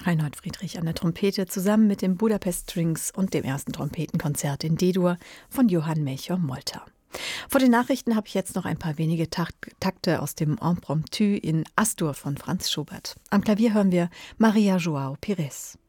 Reinhold Friedrich an der Trompete zusammen mit den Budapest Strings und dem ersten Trompetenkonzert in D-Dur von Johann Melchior-Molter. Vor den Nachrichten habe ich jetzt noch ein paar wenige Takte aus dem Impromptu in As-Dur von Franz Schubert. Am Klavier hören wir Maria João Pires.